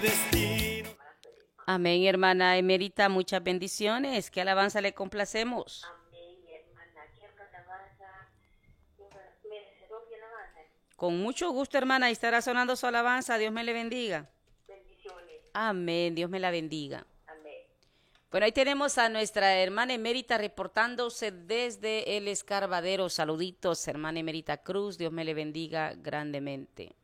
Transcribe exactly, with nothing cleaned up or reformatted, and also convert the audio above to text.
destino. Amén, hermana Emerita, muchas bendiciones. ¿Qué alabanza le complacemos? Amén, hermana. ¿Qué alabanza? Merecedor de alabanza. Con mucho gusto, hermana, y estará sonando su alabanza. Dios me le bendiga. Bendiciones. Amén, Dios me la bendiga. Amén. Bueno, ahí tenemos a nuestra hermana Emérita reportándose desde el Escarbadero. Saluditos, hermana Emerita Cruz. Dios me le bendiga grandemente.